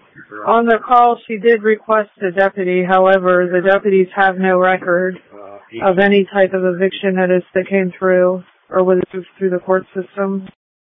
On the call, she did request a deputy. However, the deputies have no record of any type of eviction notice that came through or was through the court system.